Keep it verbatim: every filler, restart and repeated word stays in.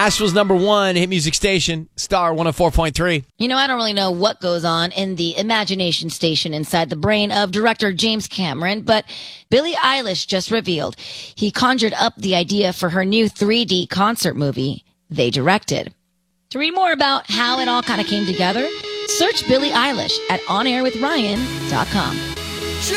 Asheville's number one hit music station, Star one oh four point three. You know, I don't really know what goes on in the imagination station inside the brain of director James Cameron, but Billie Eilish just revealed he conjured up the idea for her new three D concert movie they directed. To read more about how it all kind of came together, search Billie Eilish at on air with ryan dot com.